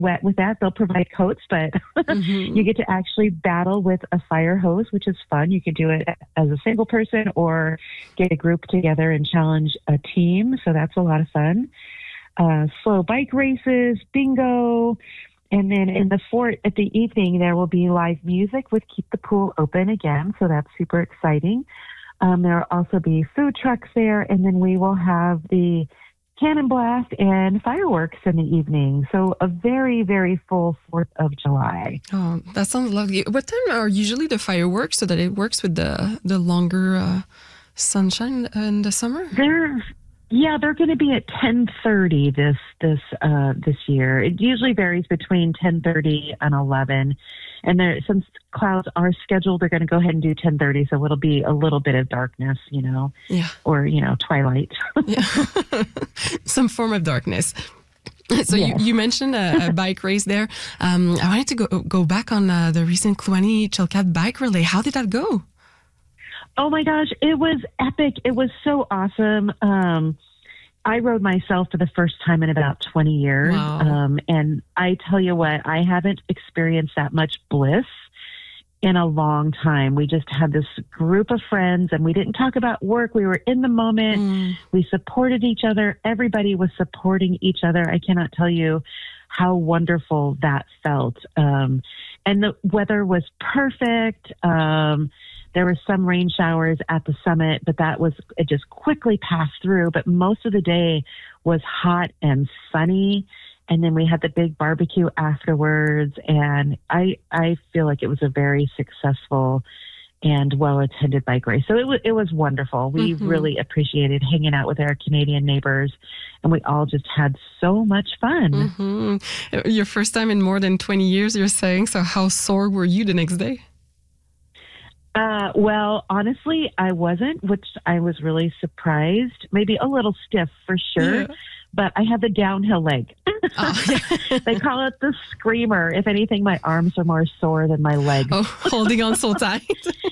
wet with that. They'll provide coats, but you get to actually battle with a fire hose, which is fun. You can do it as a single person or get a group together and challenge a team. So that's a lot of fun. Slow bike races, bingo. And then in the fort at the evening, there will be live music with Keep the Pool Open again. So that's super exciting. There will also be food trucks there. And then we will have the cannon blast and fireworks in the evening. So a very, very full 4th of July. Oh, that sounds lovely. What time are usually the fireworks so that it works with the longer sunshine in the summer? They're going to be at 10:30 this year. It usually varies between 10:30 and 11. And since clouds are scheduled, they're going to go ahead and do 10:30, so it'll be a little bit of darkness, or twilight. Yeah, some form of darkness. So you mentioned a bike race there. I wanted to go back on the recent Kluane Chilkat bike relay. How did that go? Oh my gosh, it was epic. It was so awesome. I rode myself for the first time in about 20 years. Wow. And I tell you what, I haven't experienced that much bliss in a long time. We just had this group of friends and we didn't talk about work. We were in the moment. We supported each other. Everybody was supporting each other. I cannot tell you how wonderful that felt. And the weather was perfect. There were some rain showers at the summit, but it just quickly passed through. But most of the day was hot and sunny. And then we had the big barbecue afterwards. And I feel like it was a very successful and well-attended bike race. So it was wonderful. We really appreciated hanging out with our Canadian neighbors. And we all just had so much fun. Your first time in more than 20 years, you're saying. So how sore were you the next day? Well, honestly, I wasn't, which I was really surprised. Maybe a little stiff for sure, but I have the downhill leg. They call it the screamer. If anything, my arms are more sore than my legs. Oh, holding on so tight.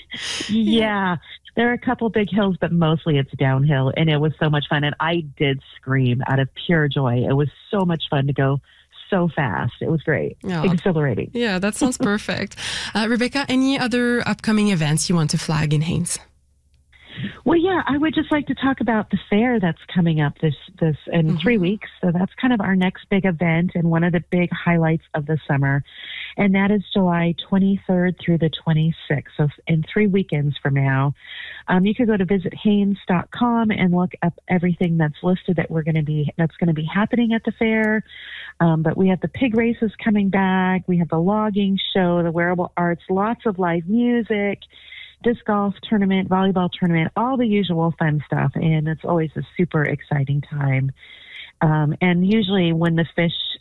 Yeah. There are a couple big hills, but mostly it's downhill, and it was so much fun. And I did scream out of pure joy. It was so much fun to go so fast. It was great. Exhilarating. Yeah, that sounds perfect. Rebecca, any other upcoming events you want to flag in Haines? Well, yeah, I would just like to talk about the fair that's coming up this in 3 weeks. So that's kind of our next big event and one of the big highlights of the summer. And that is July 23rd through the 26th. So in 3 weekends from now, you could go to visithaines.com and look up everything that's listed that's going to be happening at the fair. But we have the pig races coming back. We have the logging show, the wearable arts, lots of live music, disc golf tournament, volleyball tournament, all the usual fun stuff. And it's always a super exciting time. And usually when the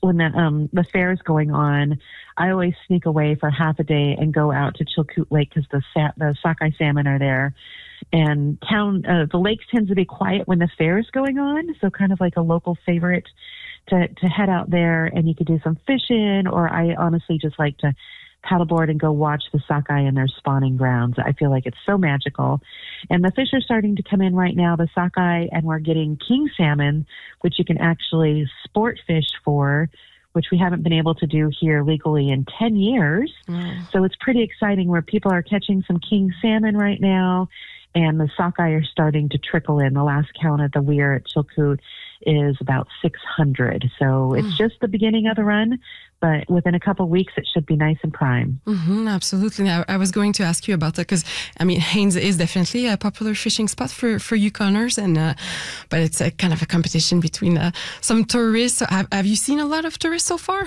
fair is going on, I always sneak away for half a day and go out to Chilkoot Lake because the sockeye salmon are there. And the lakes tends to be quiet when the fair is going on. So kind of like a local favorite to head out there, and you could do some fishing, or I honestly just like to paddleboard and go watch the sockeye in their spawning grounds. I feel like it's so magical. And the fish are starting to come in right now, the sockeye, and we're getting king salmon, which you can actually sport fish for, which we haven't been able to do here legally in 10 years. So it's pretty exciting where people are catching some king salmon right now, and the sockeye are starting to trickle in. The last count at the weir at Chilkoot is about 600. So it's just the beginning of the run, but within a couple of weeks, it should be nice and prime. Absolutely. I was going to ask you about that because, Haines is definitely a popular fishing spot for Yukoners, but it's a kind of a competition between some tourists. So have you seen a lot of tourists so far?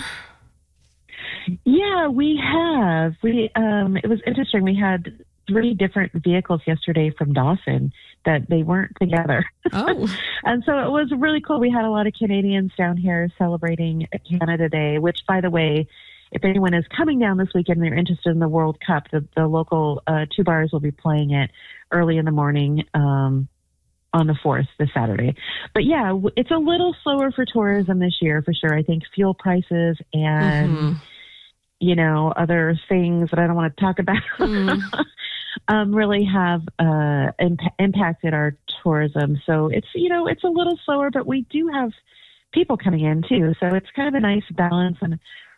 Yeah, we have. It was interesting. We had 3 different vehicles yesterday from Dawson that they weren't together. Oh. And so it was really cool. We had a lot of Canadians down here celebrating Canada Day, which, by the way, if anyone is coming down this weekend and they're interested in the World Cup, the local 2 bars will be playing it early in the morning on the 4th, this Saturday. But yeah, it's a little slower for tourism this year, for sure. I think fuel prices and, other things that I don't want to talk about really have impacted our tourism. So it's a little slower, but we do have people coming in too. So it's kind of a nice balance and